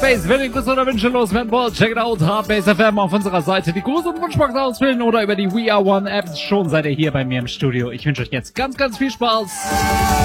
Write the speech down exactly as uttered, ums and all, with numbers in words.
Hardbase. Wenn ihr Grüße oder Wünsche loswerden wollt, check it out. Hardbase F M auf unserer Seite. Die Gruß- und Wunschbox ausfüllen oder über die We Are One App. Schon seid ihr hier bei mir im Studio. Ich wünsche euch jetzt ganz, ganz viel Spaß.